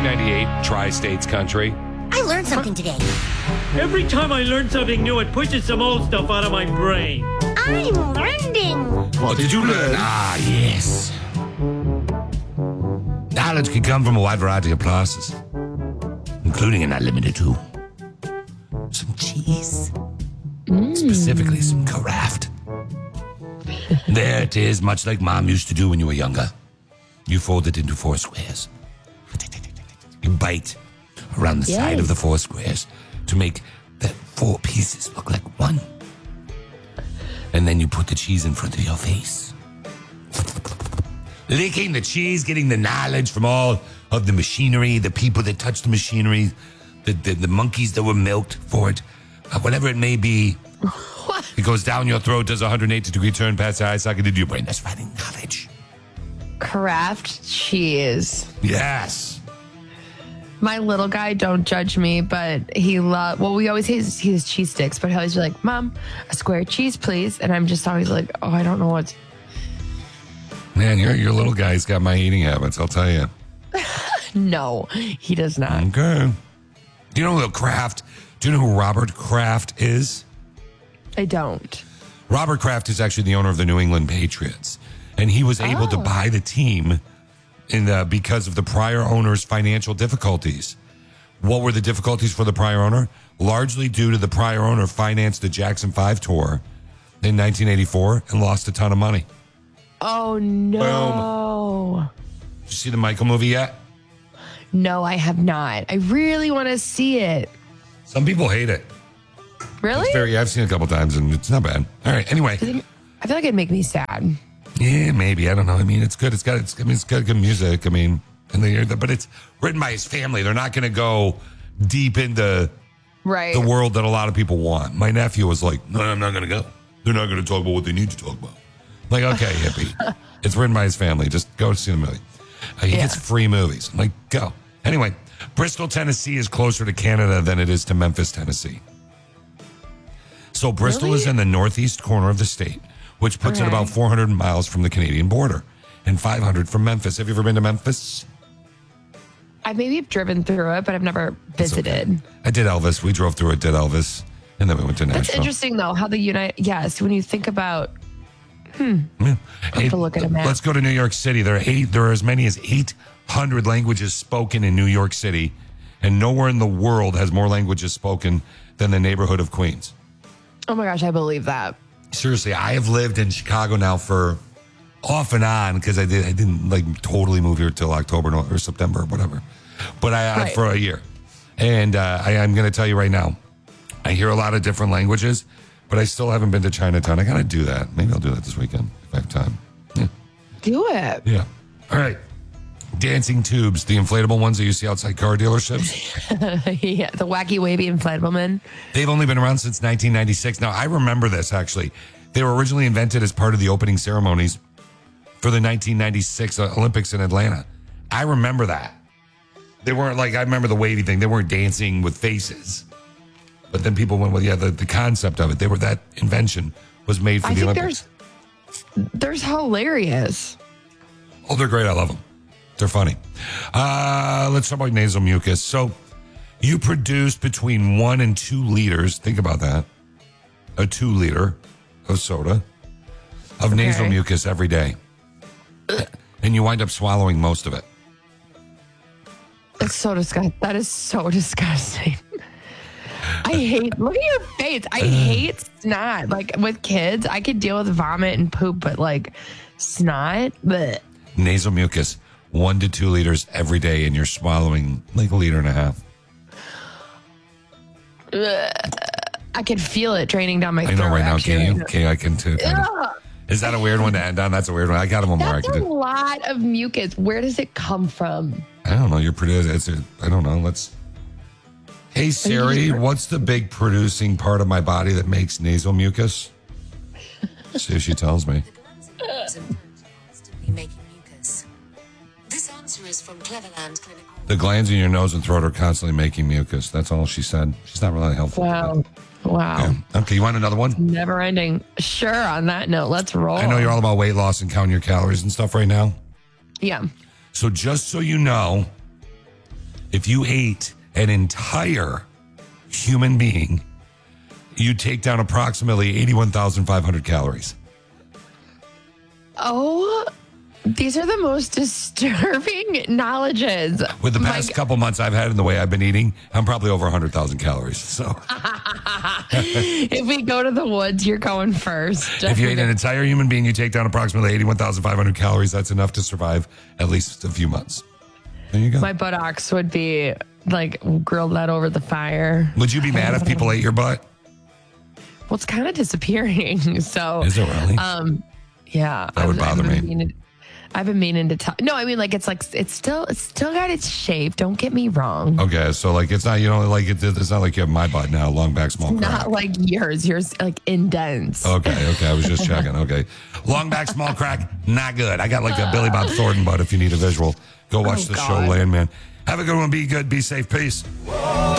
K98, Tri-States Country. I learned something today. Every time I learn something new, it pushes some old stuff out of my brain. I'm learning. What did you learn? Ah, yes. Knowledge can come from a wide variety of places, including and not limited to some cheese, specifically some Kraft. There it is, much like Mom used to do when you were younger. You fold it into 4 squares. You bite around the side of the 4 squares to make the 4 pieces look like one. And then you put the cheese in front of your face. Licking the cheese, getting the knowledge from all of the machinery, the people that touch the machinery, the monkeys that were milked for it, whatever it may be. It goes down your throat, does a 180-degree turn past the eye socket into your brain. That's finding knowledge. Kraft cheese. Yes. My little guy, don't judge me, but he we always his cheese sticks, but he always be like, Mom, a square cheese, please. And I'm just always like, oh, I don't know what. Man, your little guy's got my eating habits, I'll tell you. No, he does not. Okay. Do you know who Kraft? Do you know who Robert Kraft is? I don't. Robert Kraft is actually the owner of the New England Patriots, and he was able to buy the team because of the prior owner's financial difficulties. What were the difficulties for the prior owner? Largely due to the prior owner financed the Jackson 5 tour in 1984 and lost a ton of money. Oh, no. Did you see the Michael movie yet? No, I have not. I really want to see it. Some people hate it. Really? I've seen it a couple times, and it's not bad. All right, anyway. I feel like it'd make me sad. Yeah, maybe. I don't know. I mean, it's good. It's got good music. I mean, but it's written by his family. They're not going to go deep into the world that a lot of people want. My nephew was like, no, I'm not going to go. They're not going to talk about what they need to talk about. I'm like, okay, hippie. It's written by his family. Just go see the movie. He gets free movies. I'm like, go. Anyway, Bristol, Tennessee is closer to Canada than it is to Memphis, Tennessee. So Bristol is in the northeast corner of the state, which puts it about 400 miles from the Canadian border and 500 from Memphis. Have you ever been to Memphis? I maybe have driven through it, but I've never visited. Okay. I did Elvis. We drove through it, did Elvis, and then we went to Nashville. That's interesting, though, how yes, when you think about, I have to look at a map. Let's go to New York City. There are as many as 800 languages spoken in New York City, and nowhere in the world has more languages spoken than the neighborhood of Queens. Oh my gosh, I believe that. Seriously, I have lived in Chicago now for off and on because I didn't like totally move here till October or September or whatever, but I for a year. And I'm going to tell you right now, I hear a lot of different languages, but I still haven't been to Chinatown. I got to do that. Maybe I'll do that this weekend if I have time. Yeah. Do it. Yeah. All right. Dancing tubes, the inflatable ones that you see outside car dealerships. Yeah, the wacky wavy inflatable men. They've only been around since 1996. Now, I remember this, actually. They were originally invented as part of the opening ceremonies for the 1996 Olympics in Atlanta. I remember that. They weren't I remember the wavy thing. They weren't dancing with faces. But then people went with, the concept of it. That invention was made for the Olympics. They're hilarious. Oh, they're great. I love them. They're funny. Let's talk about nasal mucus. So you produce between 1 and 2 liters. Think about that. A 2 liter of soda of nasal mucus every day. And you wind up swallowing most of it. It's so disgusting. That is so disgusting. Look at your face. I hate snot. Like with kids, I could deal with vomit and poop, but like snot, bleh. Nasal mucus. 1 to 2 liters every day, and you're swallowing like 1.5 liters. I can feel it draining down my throat. I know right now, actually. can you? Okay, I can too. Is that a weird one to end on? That's a weird one. I got him one more. That's a lot of mucus. Where does it come from? I don't know. You're producing. I don't know. Hey Siri, what's the big producing part of my body that makes nasal mucus? See if she tells me. Is from Cleverland Clinical. The glands in your nose and throat are constantly making mucus. That's all she said. She's not really helpful. Wow. Yeah. Okay, you want another one? Never ending. Sure, on that note, let's roll. I know you're all about weight loss and counting your calories and stuff right now. Yeah. So just so you know, if you ate an entire human being, you take down approximately 81,500 calories. Oh, these are the most disturbing knowledges. With the past couple months I've had in the way I've been eating, I'm probably over 100,000 calories. So if we go to the woods, you're going first. If you ate an entire human being, you take down approximately 81,500 calories. That's enough to survive at least a few months. There you go. My buttocks would be like grilled that over the fire. Would you be mad if people ate your butt? Well, it's kind of disappearing. So is it really? Yeah, that would bother me. I've been meaning to talk. No, I mean, like, it's still got its shape. Don't get me wrong. Okay, so like it's not, it's not like you have my butt now, long back, small crack. Not like yours. Yours like indents. Okay. I was just checking. Okay, long back, small crack, not good. I got like a Billy Bob Thornton butt. If you need a visual, go watch the show Landman. Have a good one. Be good. Be safe. Peace.